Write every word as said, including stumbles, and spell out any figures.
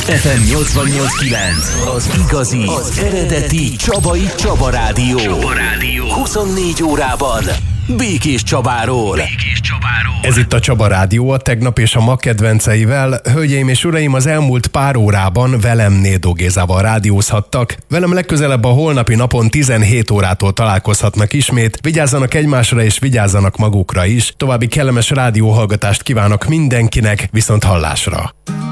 ef em nyolcvannyolc kilenc, az igazi, az eredeti Csabai Csaba Rádió. Csaba Rádió. huszonnégy órában Békés Csabáról. Békés Csabáról. Ez itt a Csaba Rádió, a tegnap és a ma kedvenceivel. Hölgyeim és uraim, az elmúlt pár órában velem Nédó Gézával rádiózhattak. Velem legközelebb a holnapi napon tizenhét órától találkozhatnak ismét. Vigyázzanak egymásra és vigyázzanak magukra is. További kellemes rádióhallgatást kívánok mindenkinek, viszont hallásra.